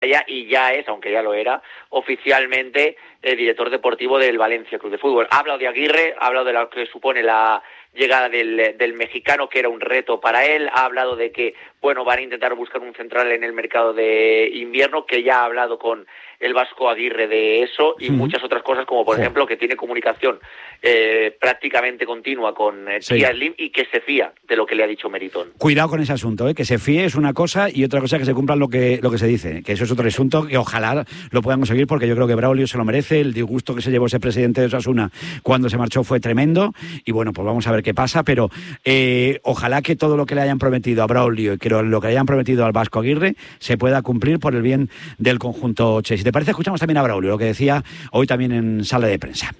Mestalla y ya es, aunque ya lo era, oficialmente el director deportivo del Valencia Club de Fútbol. Ha hablado de Aguirre, ha hablado de lo que supone la llegada del mexicano, que era un reto para él, ha hablado de que, bueno, van a intentar buscar un central en el mercado de invierno, que ya ha hablado con el Vasco Aguirre de eso, y muchas otras cosas, como por ejemplo que tiene comunicación prácticamente continua con Tía Slim y que se fía de lo que le ha dicho Meritón. Cuidado con ese asunto, que se fíe es una cosa y otra cosa que se cumpla lo que se dice, que eso es otro asunto que ojalá lo puedan conseguir, porque yo creo que Braulio se lo merece. El disgusto que se llevó ese presidente de Osasuna cuando se marchó fue tremendo y bueno, pues vamos a ver qué pasa, pero ojalá que todo lo que le hayan prometido a Braulio y que lo que le hayan prometido al Vasco Aguirre se pueda cumplir por el bien del conjunto Che. Si te parece, escuchamos también a Braulio, lo que decía hoy también en sala de prensa.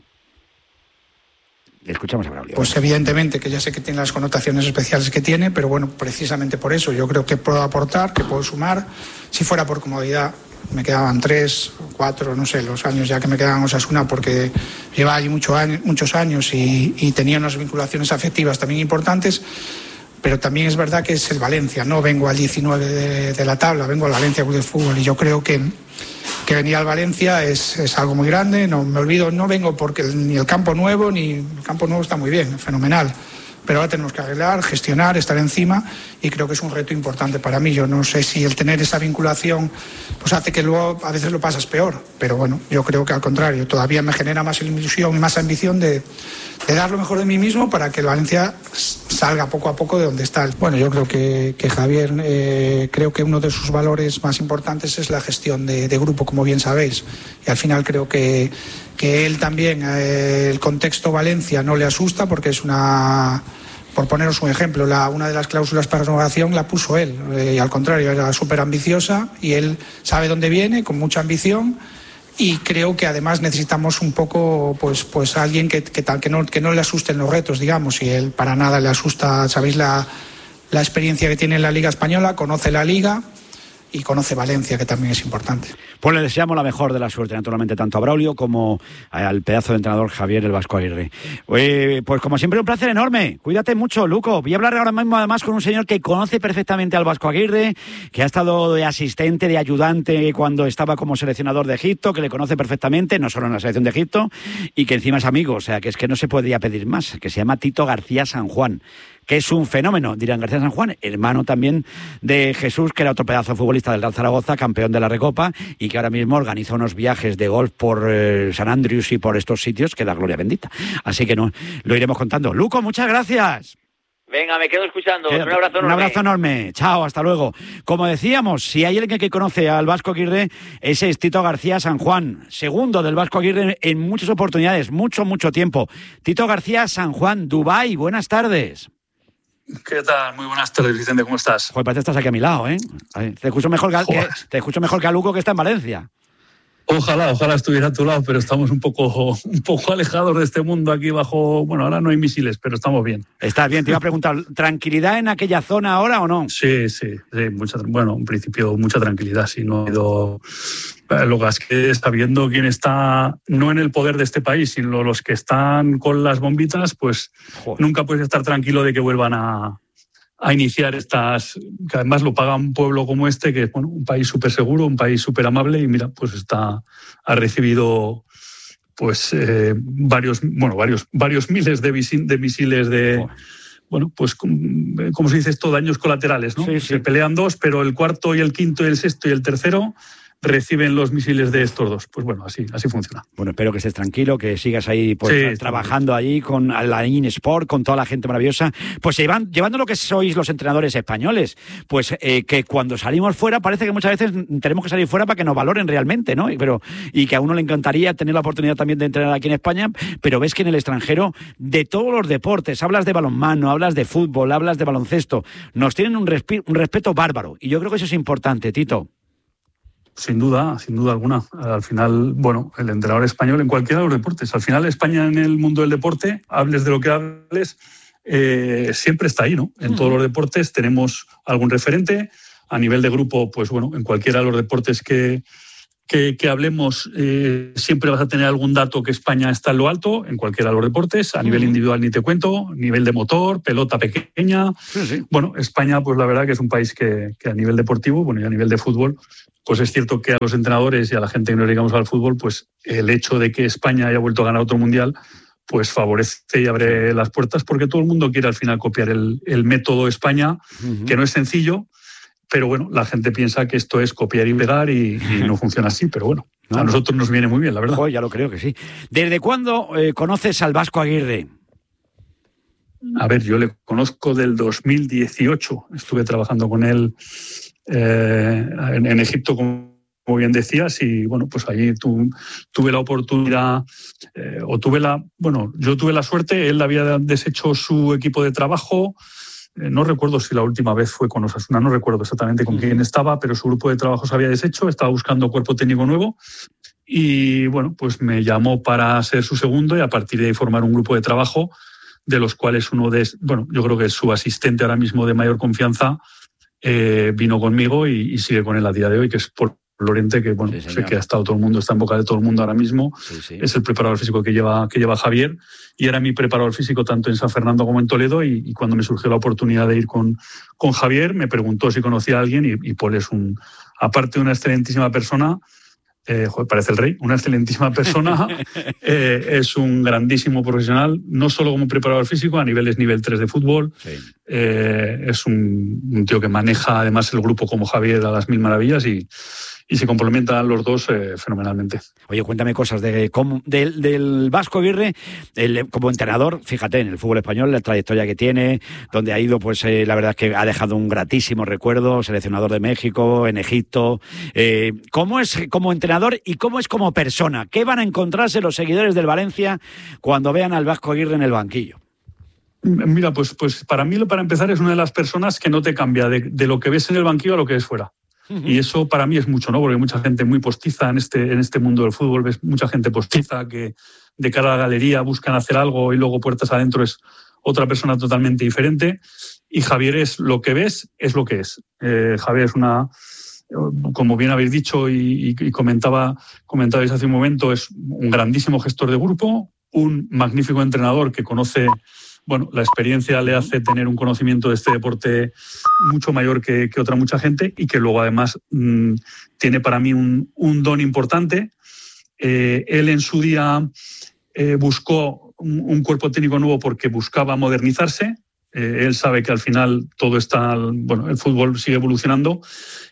Escuchamos a Braulio. Pues evidentemente que ya sé que tiene las connotaciones especiales que tiene, pero bueno, precisamente por eso yo creo que puedo aportar, que puedo sumar. Si fuera por comodidad, me quedaban 3 o 4, no sé, los años ya que me quedaban en Osasuna, porque lleva allí muchos años y tenía unas vinculaciones afectivas también importantes. Pero también es verdad que es el Valencia, no vengo al 19 de la tabla, vengo al Valencia Club de Fútbol, y yo creo que venir al Valencia es algo muy grande. No me olvido, no vengo porque ni el campo nuevo está muy bien, fenomenal, pero ahora tenemos que arreglar, gestionar, estar encima, y creo que es un reto importante para mí. Yo no sé si el tener esa vinculación pues hace que luego a veces lo pasas peor, pero bueno, yo creo que al contrario, todavía me genera más ilusión y más ambición de dar lo mejor de mí mismo para que el Valencia salga poco a poco de donde está. Bueno, yo creo que Javier, creo que uno de sus valores más importantes es la gestión de grupo, como bien sabéis, y al final creo que él también, el contexto Valencia no le asusta, porque es por poneros un ejemplo, una de las cláusulas para renovación la puso él, y al contrario, era súper ambiciosa, y él sabe dónde viene, con mucha ambición. Y creo que además necesitamos un poco pues alguien que no le asusten los retos, digamos, y él para nada le asusta. Sabéis la experiencia que tiene en la Liga Española, conoce la Liga y conoce Valencia, que también es importante. Pues le deseamos la mejor de la suerte, naturalmente, tanto a Braulio como al pedazo de entrenador Javier el Vasco Aguirre. Pues como siempre, un placer enorme. Cuídate mucho, Luco. Voy a hablar ahora mismo además con un señor que conoce perfectamente al Vasco Aguirre, que ha estado de asistente, de ayudante cuando estaba como seleccionador de Egipto, que le conoce perfectamente, no solo en la selección de Egipto, y que encima es amigo, o sea, que es que no se podría pedir más, que se llama Tito García San Juan, que es un fenómeno, dirán García San Juan, hermano también de Jesús, que era otro pedazo de futbolista del Real Zaragoza, campeón de la Recopa, y que ahora mismo organiza unos viajes de golf por San Andrews y por estos sitios que da gloria bendita. Así que no, lo iremos contando. Luco, muchas gracias. Venga, me quedo escuchando. Un abrazo enorme. Un abrazo enorme. Chao, hasta luego. Como decíamos, si hay alguien que conoce al Vasco Aguirre, ese es Tito García San Juan, segundo del Vasco Aguirre en muchas oportunidades, mucho tiempo. Tito García San Juan, Dubái, buenas tardes. ¿Qué tal? Muy buenas tardes, Vicente, ¿cómo estás? Joder, parece que estás aquí a mi lado, ¿eh? Te escucho mejor que a Luco, que está en Valencia. Ojalá estuviera a tu lado, pero estamos un poco alejados de este mundo aquí bajo... Bueno, ahora no hay misiles, pero estamos bien. Estás bien, te iba a preguntar, ¿tranquilidad en aquella zona ahora o no? Sí, en principio mucha tranquilidad, sí, no ha habido... Lo que es que está viendo quién está no en el poder de este país, sino los que están con las bombitas, pues nunca puedes estar tranquilo de que vuelvan a iniciar estas, que además lo paga un pueblo como este, que es un país súper seguro, un país súper amable, y mira, pues ha recibido pues varios miles de misiles de... Bueno, pues, ¿cómo se dice esto? Daños colaterales, ¿no? Sí. Se pelean dos, pero el cuarto y el quinto y el sexto y el tercero reciben los misiles de estos dos. Pues bueno, así funciona. Bueno, espero que estés tranquilo, que sigas ahí trabajando allí con la Sport, con toda la gente maravillosa. Pues llevando lo que sois los entrenadores españoles, pues que cuando salimos fuera parece que muchas veces tenemos que salir fuera para que nos valoren realmente, ¿no? Y que a uno le encantaría tener la oportunidad también de entrenar aquí en España, pero ves que en el extranjero, de todos los deportes, hablas de balonmano, hablas de fútbol, hablas de baloncesto, nos tienen un respeto bárbaro. Y yo creo que eso es importante, Tito. Sin duda alguna. Al final, el entrenador español en cualquiera de los deportes. Al final, España en el mundo del deporte, hables de lo que hables, siempre está ahí, ¿no? En todos los deportes tenemos algún referente. A nivel de grupo, pues en cualquiera de los deportes que que hablemos, siempre vas a tener algún dato que España está en lo alto, en cualquiera de los deportes. A nivel individual ni te cuento, nivel de motor, pelota pequeña. Sí. Bueno, España, pues la verdad que es un país que a nivel deportivo, bueno, y a nivel de fútbol, pues es cierto que a los entrenadores y a la gente que nos dedicamos al fútbol, pues el hecho de que España haya vuelto a ganar otro mundial, pues favorece y abre las puertas, porque todo el mundo quiere al final copiar el método España, que no es sencillo. Pero bueno, la gente piensa que esto es copiar y pegar y no funciona así, pero bueno, a nosotros nos viene muy bien, la verdad. Joder, ya lo creo que sí. ¿Desde cuándo conoces al Vasco Aguirre? A ver, yo le conozco del 2018. Estuve trabajando con él en Egipto, como bien decías, y bueno, pues allí tuve la oportunidad, yo tuve la suerte, él había deshecho su equipo de trabajo. No recuerdo si la última vez fue con Osasuna, no recuerdo exactamente con quién estaba, pero su grupo de trabajo se había deshecho, estaba buscando cuerpo técnico nuevo y bueno, pues me llamó para ser su segundo y a partir de ahí formar un grupo de trabajo de los cuales yo creo que es su asistente ahora mismo de mayor confianza, vino conmigo y sigue con él a día de hoy, que es Paul Lorente, que bueno, sé que está en boca de todo el mundo ahora mismo. Sí. Es el preparador físico que lleva Javier y era mi preparador físico tanto en San Fernando como en Toledo y cuando me surgió la oportunidad de ir con Javier, me preguntó si conocía a alguien y Paul es aparte de una excelentísima persona, parece el rey, una excelentísima persona, es un grandísimo profesional, no solo como preparador físico, a nivel 3 de fútbol, es un tío que maneja además el grupo como Javier a las mil maravillas y se complementan los dos fenomenalmente. Oye, cuéntame cosas del Vasco Aguirre como entrenador. Fíjate, en el fútbol español, la trayectoria que tiene, donde ha ido, pues la verdad es que ha dejado un gratísimo recuerdo, seleccionador de México, en Egipto. ¿Cómo es como entrenador y cómo es como persona? ¿Qué van a encontrarse los seguidores del Valencia cuando vean al Vasco Aguirre en el banquillo? Mira, pues para mí, para empezar, es una de las personas que no te cambia de lo que ves en el banquillo a lo que ves fuera. Y eso para mí es mucho, ¿no? Porque hay mucha gente muy postiza en este mundo del fútbol, ves mucha gente postiza que de cara a la galería buscan hacer algo y luego puertas adentro es otra persona totalmente diferente. Y Javier es lo que ves, es lo que es. Javier es como bien habéis dicho y comentabais hace un momento, es un grandísimo gestor de grupo, un magnífico entrenador que conoce. Bueno, la experiencia le hace tener un conocimiento de este deporte mucho mayor que otra mucha gente y que luego además tiene para mí un don importante. Él en su día buscó un cuerpo técnico nuevo porque buscaba modernizarse. Él sabe que al final todo el fútbol sigue evolucionando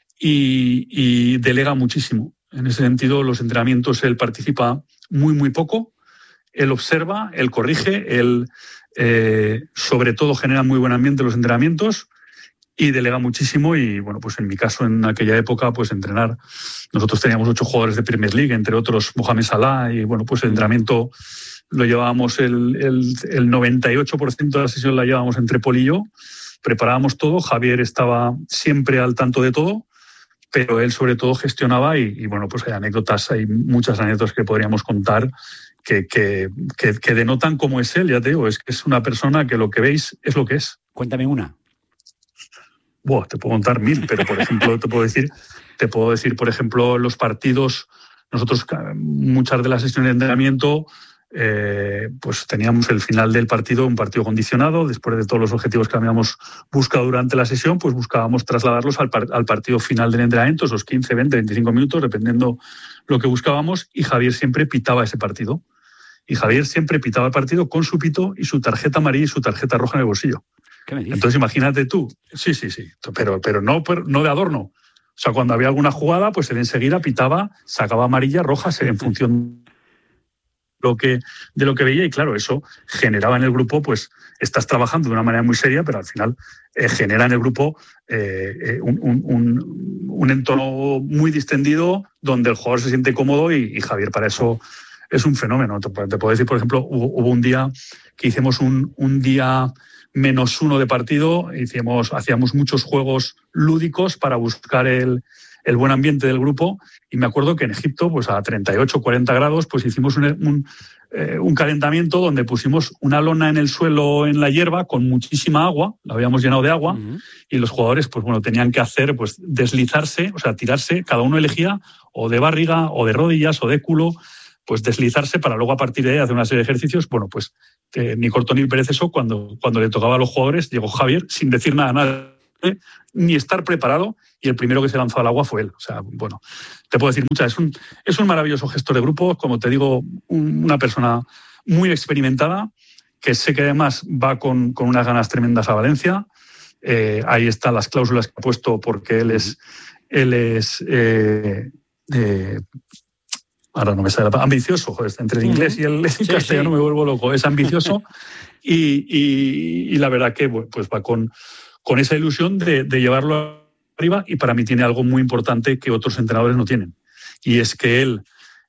y delega muchísimo. En ese sentido, los entrenamientos él participa muy, muy poco. Él observa, él corrige, él sobre todo genera muy buen ambiente en los entrenamientos y delega muchísimo y bueno, pues en mi caso en aquella época pues entrenar, nosotros teníamos 8 jugadores de Premier League, entre otros Mohamed Salah y bueno, pues el entrenamiento lo llevábamos el 98% de la sesión la llevábamos entre Paul y yo, preparábamos todo, Javier estaba siempre al tanto de todo, pero él sobre todo gestionaba y bueno, pues hay muchas anécdotas que podríamos contar que denotan cómo es él, ya te digo, es que es una persona que lo que veis es lo que es. Cuéntame una. Te puedo contar 1000, pero por ejemplo te puedo decir, por ejemplo, los partidos, nosotros muchas de las sesiones de entrenamiento pues teníamos el final del partido, un partido condicionado, después de todos los objetivos que habíamos buscado durante la sesión, pues buscábamos trasladarlos al partido final del entrenamiento, esos 15, 20, 25 minutos, dependiendo lo que buscábamos, y Javier siempre pitaba ese partido. Y Javier siempre pitaba el partido con su pito y su tarjeta amarilla y su tarjeta roja en el bolsillo. ¿Qué me dices? Entonces imagínate tú, sí, pero no de adorno. O sea, cuando había alguna jugada, pues él enseguida pitaba, sacaba amarillas, rojas en función de lo que veía, y claro, eso generaba en el grupo, pues estás trabajando de una manera muy seria, pero al final genera en el grupo un entorno muy distendido donde el jugador se siente cómodo y Javier para eso es un fenómeno. Te puedo decir, por ejemplo, hubo un día que hicimos un día -1 de partido, hacíamos muchos juegos lúdicos para buscar el el buen ambiente del grupo. Y me acuerdo que en Egipto, pues a 38, 40 grados, pues hicimos un calentamiento donde pusimos una lona en el suelo, en la hierba, con muchísima agua, la habíamos llenado de agua, y los jugadores pues bueno, tenían que hacer, pues deslizarse, o sea, tirarse, cada uno elegía o de barriga, o de rodillas, o de culo, pues deslizarse para luego a partir de ahí hacer una serie de ejercicios. Bueno, pues ni corto ni perezoso, cuando le tocaba a los jugadores, llegó Javier sin decir nada, ni estar preparado, y el primero que se lanzó al agua fue él. O sea, bueno, te puedo decir muchas. Es un maravilloso gestor de grupos, como te digo, una persona muy experimentada, que sé que además va con unas ganas tremendas a Valencia. Ahí están las cláusulas que ha puesto, porque él es ahora no me sale ambicioso, joder, entre el inglés y el castellano me vuelvo loco. Es ambicioso y la verdad que pues va con esa ilusión de llevarlo arriba, y para mí tiene algo muy importante que otros entrenadores no tienen, y es que él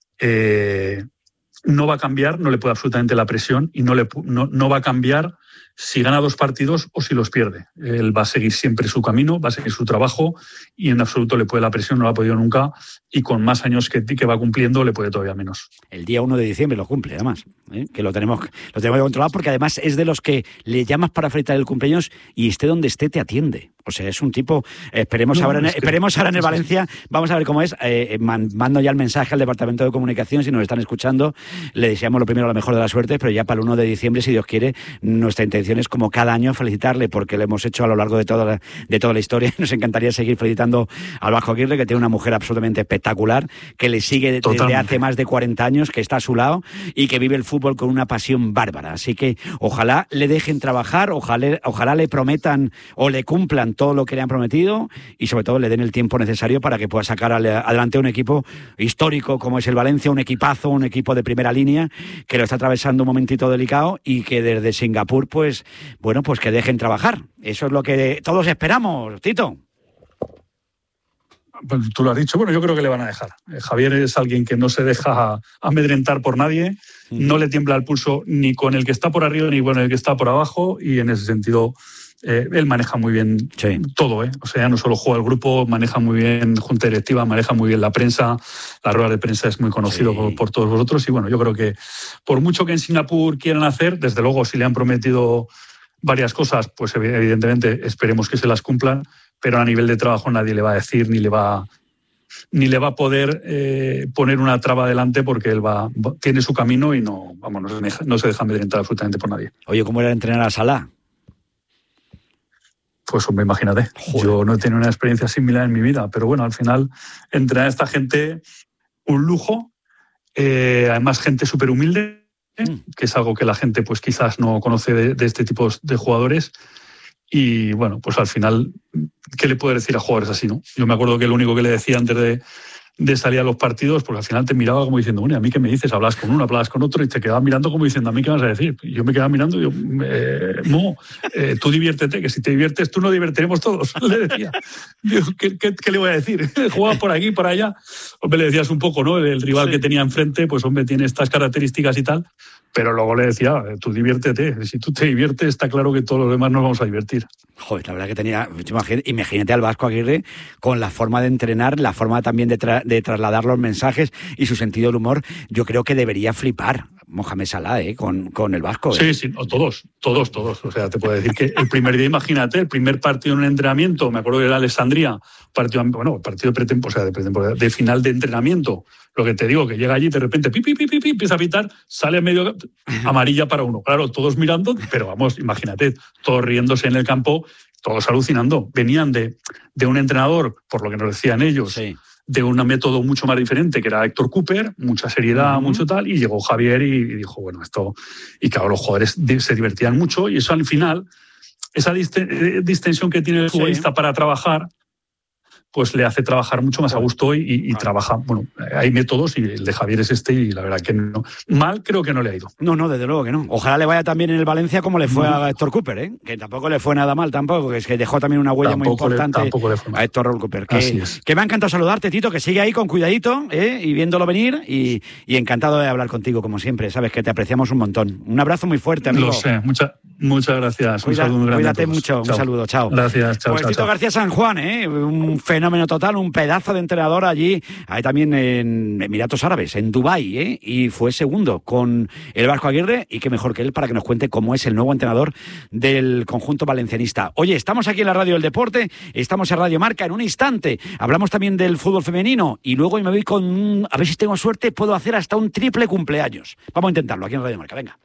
no va a cambiar, no le puede absolutamente la presión, y no va a cambiar si gana 2 partidos o si los pierde. Él va a seguir siempre su camino, va a seguir su trabajo, y en absoluto le puede la presión, no lo ha podido nunca, y con más años que va cumpliendo le puede todavía menos. El día 1 de diciembre lo cumple, además, que lo tenemos controlado, porque además es de los que le llamas para felicitar el cumpleaños y esté donde esté te atiende. O sea, es un tipo, esperemos ahora en el Valencia, vamos a ver cómo es. Mando ya el mensaje al Departamento de Comunicación, si nos están escuchando, le deseamos lo primero, la mejor de la suerte, pero ya para el 1 de diciembre, si Dios quiere, nuestra intención es, como cada año, felicitarle, porque lo hemos hecho a lo largo de toda la historia. Nos encantaría seguir felicitando al Vasco Aguirre, que tiene una mujer absolutamente espectacular, que le sigue desde hace más de 40 años, que está a su lado y que vive el fútbol con una pasión bárbara. Así que ojalá le dejen trabajar, ojalá le prometan o le cumplan todo lo que le han prometido, y sobre todo le den el tiempo necesario para que pueda sacar adelante un equipo histórico como es el Valencia, un equipazo, un equipo de primera línea, que lo está atravesando un momentito delicado, y que desde Singapur, pues bueno, pues que dejen trabajar. Eso es lo que todos esperamos, Tito. Pues tú lo has dicho, bueno, yo creo que le van a dejar. Javier es alguien que no se deja amedrentar por nadie, no le tiembla el pulso ni con el que está por arriba ni con el que está por abajo, y en ese sentido él maneja muy bien todo, O sea, no solo juega el grupo, maneja muy bien junta directiva, maneja muy bien la prensa, la rueda de prensa es muy conocido por todos vosotros, y bueno, yo creo que por mucho que en Singapur quieran hacer, desde luego si le han prometido varias cosas, pues evidentemente esperemos que se las cumplan, pero a nivel de trabajo nadie le va a decir ni le va a poder poner una traba adelante, porque él tiene su camino y no se deja amedrentar absolutamente por nadie. Oye, ¿cómo era entrenar a Salah? Pues hombre, imagínate. Joder. Yo no he tenido una experiencia similar en mi vida, pero bueno, al final entrenar a esta gente, un lujo, además gente súper humilde, que es algo que la gente pues quizás no conoce de este tipo de jugadores. Y bueno, pues al final, ¿qué le puedo decir a jugadores así, no? Yo me acuerdo que lo único que le decía antes de salir a los partidos, porque al final te miraba como diciendo, bueno, ¿a mí qué me dices? Hablas con uno, hablas con otro, y te quedabas mirando como diciendo, ¿a mí qué vas a decir? Y yo me quedaba mirando y yo, tú diviértete, que si te diviertes tú nos divertiremos todos, le decía. Digo, ¿qué le voy a decir? Juega por aquí, por allá. Hombre, le decías un poco, ¿no? El rival que tenía enfrente, pues hombre, tiene estas características y tal, pero luego le decía, tú diviértete, si tú te diviertes está claro que todos los demás nos vamos a divertir. Joder, la verdad que tenía, imagínate al Vasco Aguirre con la forma de entrenar, la forma también de trasladar los mensajes y su sentido del humor. Yo creo que debería flipar Mohamed Salah, con el Vasco. Sí, todos. O sea, te puedo decir que el primer día, imagínate, el primer partido en un entrenamiento, me acuerdo que era Alessandria, partido de final de entrenamiento. Lo que te digo, que llega allí y de repente empieza a pitar, sale a medio amarilla para uno. Claro, todos mirando, pero vamos, imagínate, todos riéndose en el campo, todos alucinando. Venían de un entrenador, por lo que nos decían ellos, de un método mucho más diferente, que era Héctor Cooper, mucha seriedad, mucho tal, y llegó Javier y dijo, bueno, esto... Y claro, los jugadores se divertían mucho, y eso al final, esa distensión que tiene el futbolista para trabajar, pues le hace trabajar mucho más a gusto y trabaja. Bueno, hay métodos y el de Javier es este, y la verdad que no. Mal creo que no le ha ido. No, desde luego que no. Ojalá le vaya también en el Valencia como le fue a Héctor Cooper, que tampoco le fue nada mal tampoco, que es que dejó también una huella muy importante a Héctor Cooper. Que me ha encantado saludarte, Tito, que sigue ahí con cuidadito, y viéndolo venir, y encantado de hablar contigo como siempre. Sabes que te apreciamos un montón. Un abrazo muy fuerte, amigo. Lo sé, muchas gracias. Un saludo muy grande. Cuídate mucho, chao. Un saludo, chao. Gracias, chao. Pues Tito García San Juan, un fenómeno fenómeno total, un pedazo de entrenador allí, ahí también en Emiratos Árabes, en Dubái, y fue segundo con el Vasco Aguirre, y qué mejor que él para que nos cuente cómo es el nuevo entrenador del conjunto valencianista. Oye, estamos aquí en la Radio del Deporte, estamos en Radio Marca, en un instante hablamos también del fútbol femenino, y luego me voy con, a ver si tengo suerte, puedo hacer hasta un triple cumpleaños. Vamos a intentarlo aquí en Radio Marca, venga.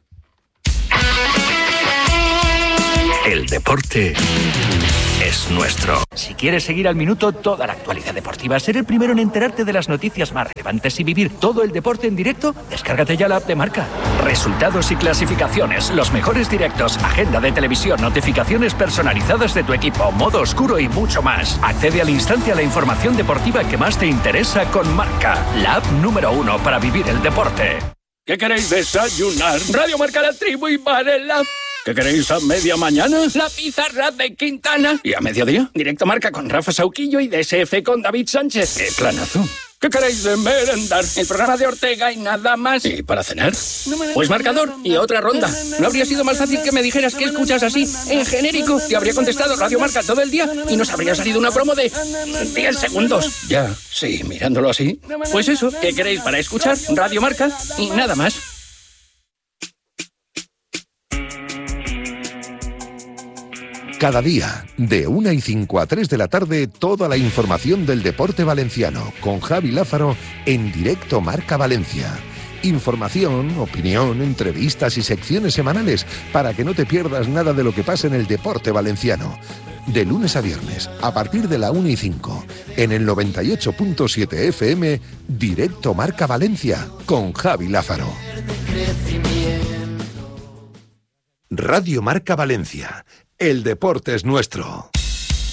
El deporte es nuestro. Si quieres seguir al minuto toda la actualidad deportiva, ser el primero en enterarte de las noticias más relevantes y vivir todo el deporte en directo, descárgate ya la app de Marca. Resultados y clasificaciones, los mejores directos, agenda de televisión, notificaciones personalizadas de tu equipo, modo oscuro y mucho más. Accede al instante a la información deportiva que más te interesa con Marca, la app número 1 para vivir el deporte. ¿Qué queréis desayunar? Radio Marca, La Tribu y Varela. ¿Qué queréis a media mañana? La pizarra de Quintana. ¿Y a mediodía? Directo Marca con Rafa Sauquillo y DSF con David Sánchez. ¡Qué planazo! ¿Qué queréis de merendar? El programa de Ortega y nada más. ¿Y para cenar? Pues marcador y otra ronda. ¿No habría sido más fácil que me dijeras que escuchas así, en genérico? Te habría contestado Radio Marca todo el día y nos habría salido una promo de 10 segundos. Ya, sí, mirándolo así. Pues eso, ¿qué queréis para escuchar? Radio Marca y nada más. Cada día, de 1:05 a 3 de la tarde, toda la información del deporte valenciano, con Javi Lázaro, en directo Marca Valencia. Información, opinión, entrevistas y secciones semanales, para que no te pierdas nada de lo que pasa en el deporte valenciano. De lunes a viernes, a partir de la 1:05, en el 98.7 FM, directo Marca Valencia, con Javi Lázaro. Radio Marca Valencia. El deporte es nuestro.